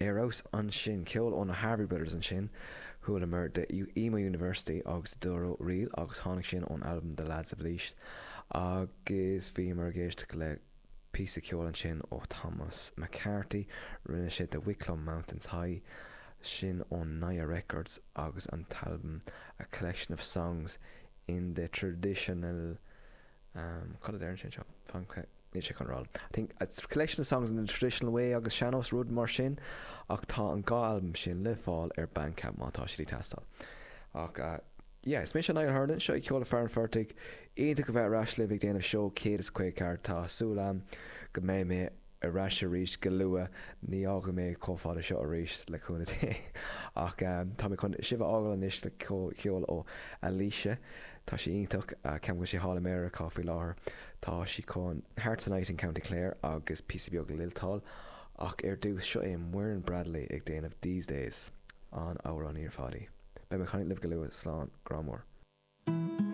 Arrows an sin ceol ón na Harvey Brothers an sin thuail mar de Emo University agus Duro Real agus tháinig sin ón album The Lads of Leash agus bhí mar géiste go le písa ceol an sin ó Thomas McCarthy rinne sé de Wicklow Mountains High sin ón Naya Records agus an talbum A Collection of Songs in the Traditional I think it's a collection of songs in the traditional way agus Seanos rud mar sin ach tá an gá album sin le fáil Bandcamp mátá si testal ach is mé sin na Harlan seo ceola fear an fertig éanta go bheith ras le bh déanamh seo céad is chuig ceart tá súlam go mé a ras a ríis go lua ní ága mé cófáda seo a ríis le chuna té ach tá mé chun sibh ágal an is le ceol ó Alicia tá sé ionach ceam go sé Hall America fao láthair tá si chun Hearts Tonight in County Clare agus PCB go Liltáil ach dús seo é Muireann Bradley ag déanamh These Days an ára an íor fádaí. Be me chaint libh go luas slán Grámór.